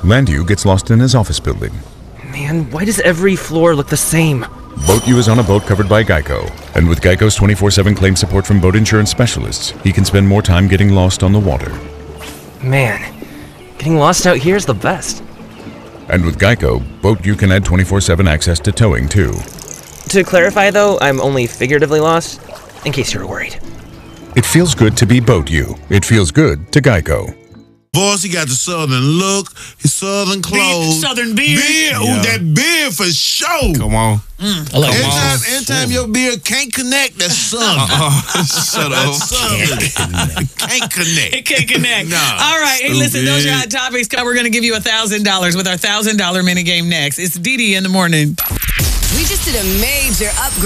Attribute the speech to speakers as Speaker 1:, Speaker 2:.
Speaker 1: Landu gets lost in his office building.
Speaker 2: Man, why does every floor look the same?
Speaker 1: Boat U is on a boat covered by Geico, and with Geico's 24/7 claim support from boat insurance specialists, he can spend more time getting lost on the water.
Speaker 2: Man, getting lost out here is the best.
Speaker 1: And with Geico, Boat U can add 24/7 access to towing too.
Speaker 2: To clarify though, I'm only figuratively lost, in case you were worried.
Speaker 1: It feels good to be Boat U. It feels good to Geico.
Speaker 3: Voice, he got the southern look, his southern clothes.
Speaker 4: Southern beard.
Speaker 3: Ooh, that beard for sure.
Speaker 5: Come on.
Speaker 4: I like
Speaker 3: Anytime your beard can't connect, that's southern.
Speaker 5: Shut up.
Speaker 3: Can't connect.
Speaker 4: It can't connect.
Speaker 3: Nah,
Speaker 4: all right. Hey, listen, those are
Speaker 3: stupid.
Speaker 4: hot topics. We're going to give you $1,000 with our $1,000 mini game next. It's Dee Dee in the morning.
Speaker 6: We just did a major upgrade.